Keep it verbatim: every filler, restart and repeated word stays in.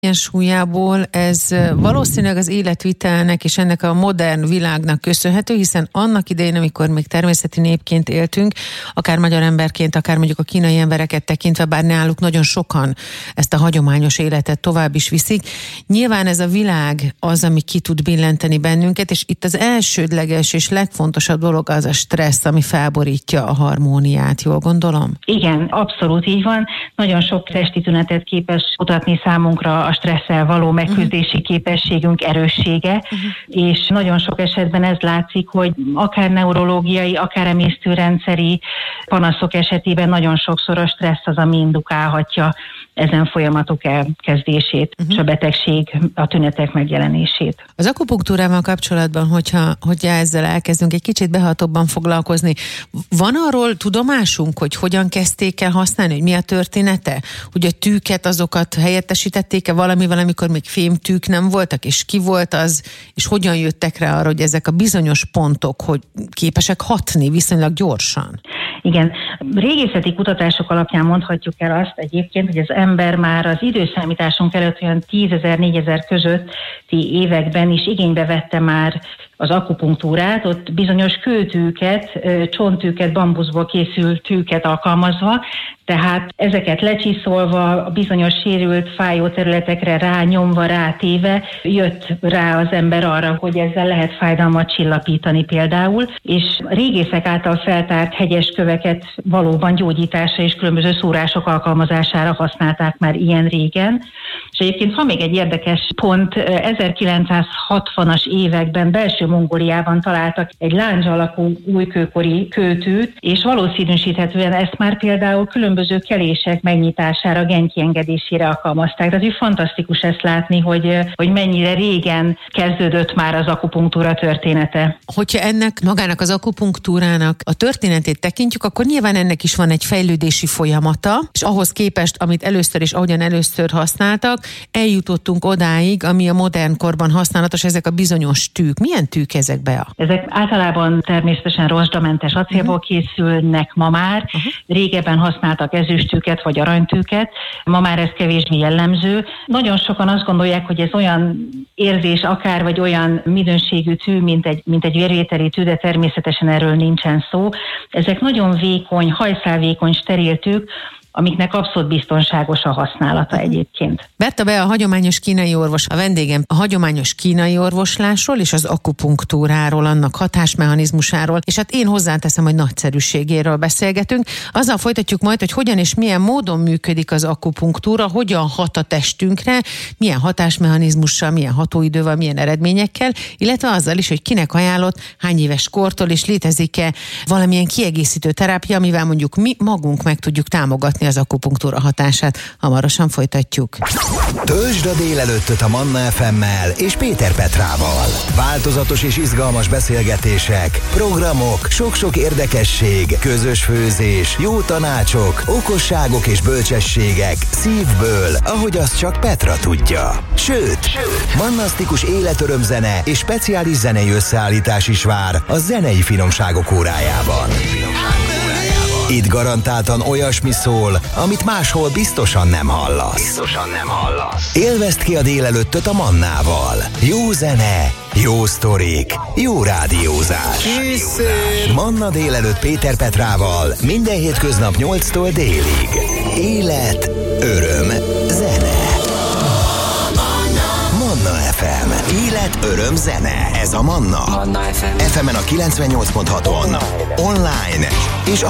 Ilyen súlyából ez valószínűleg az életvitelnek és ennek a modern világnak köszönhető, hiszen annak idején, amikor még természeti népként éltünk, akár magyar emberként, akár mondjuk a kínai embereket tekintve, bár náluk nagyon sokan ezt a hagyományos életet tovább is viszik. Nyilván ez a világ az, ami ki tud billenteni bennünket, és itt az elsődleges és legfontosabb dolog az a stressz, ami felborítja a harmóniát, jól gondolom? Igen, abszolút így van. Nagyon sok testi tünetet képes mutatni számunkra a stresszel való megküzdési képességünk erőssége, uh-huh. és nagyon sok esetben ez látszik, hogy akár neurológiai, akár emésztőrendszeri panaszok esetében nagyon sokszor a stressz az, ami indukálhatja ezen folyamatok elkezdését, uh-huh. és a betegség, a tünetek megjelenését. Az akupunktúrával kapcsolatban, hogyha, hogyha ezzel elkezdünk egy kicsit behatóbban foglalkozni, van arról tudomásunk, hogy hogyan kezdték el használni, hogy mi a története? Hogy a tűket, azokat helyettesítették-e valamivel, amikor még fémtűk nem voltak, és ki volt az, és hogyan jöttek rá arra, hogy ezek a bizonyos pontok, hogy képesek hatni viszonylag gyorsan? Igen, régészeti kutatások alapján mondhatjuk el azt egyébként, hogy az ember már az időszámításunk előtt olyan tízezer-négyezer közötti években is igénybe vette már az akupunktúrát, ott bizonyos kőtűket, csonttűket, bambuszból készült tűket alkalmazva, tehát ezeket lecsiszolva, a bizonyos sérült, fájó területekre rányomva, rátéve jött rá az ember arra, hogy ezzel lehet fájdalmat csillapítani például, és régészek által feltárt hegyes köveket valóban gyógyításra és különböző szúrások alkalmazására használták már ilyen régen. És egyébként van még egy érdekes pont, ezerkilencszázhatvanas években belső Mongóliában találtak egy lándzs alakú újkőkori kőtűt, és valószínűsíthetően ezt már például különböző kelések megnyitására, genkiengedésére alkalmazták. Tehát, hogy fantasztikus ezt látni, hogy, hogy mennyire régen kezdődött már az akupunktúra története. Hogyha ennek magának az akupunktúrának a történetét tekintjük, akkor nyilván ennek is van egy fejlődési folyamata, és ahhoz képest, amit először és ahogyan először használtak, eljutottunk odáig, ami a modern korban használatos, ezek a bizonyos tűk. Milyen tűk ezek be? Ezek általában természetesen rozsdamentes acélból uh-huh. készülnek ma már. Uh-huh. Régebben használtak ezüsttűket vagy aranytűket, ma már ez kevésbé jellemző. Nagyon sokan azt gondolják, hogy ez olyan érzés akár, vagy olyan minőségű tű, mint egy, mint egy vérvételi tű, de természetesen erről nincsen szó. Ezek nagyon vékony, hajszálvékony steril tűk, amiknek abszolút biztonságos a használata egyébként. Berta Bea, a hagyományos kínai orvos, a vendégem. A hagyományos kínai orvoslásról és az akupunktúráról, annak hatásmechanizmusáról, és hát én hozzáteszem, hogy nagyszerűségéről beszélgetünk. Azzal folytatjuk majd, hogy hogyan és milyen módon működik az akupunktúra, hogyan hat a testünkre, milyen hatásmechanizmussal, milyen hatóidővel, milyen eredményekkel, illetve azzal is, hogy kinek ajánlott, hány éves kortól, és létezik-e valamilyen kiegészítő terápia, amivel mondjuk mi magunk meg tudjuk támogatni az akupunktúra hatását. Hamarosan folytatjuk. Töltsd a délelőttöt a Manna ef emmel és Péter Petrával. Változatos és izgalmas beszélgetések, programok, sok-sok érdekesség, közös főzés, jó tanácsok, okosságok és bölcsességek szívből, ahogy azt csak Petra tudja. Sőt, mannasztikus életörömzene és speciális zenei összeállítás is vár a zenei finomságok órájában. Itt garantáltan olyasmi szól, amit máshol biztosan nem hallasz. Biztosan nem hallasz. Élvezd ki a délelőttöt a Mannával. Jó zene, jó sztorik, jó rádiózás. Készül! Manna délelőtt Péter Petrával minden hétköznap nyolctól délig. Élet, öröm, zene. Manna ef em. Élet, öröm, zene. Ez a Manna. Manna ef em. ef emen a kilencvennyolc pont haton. Online és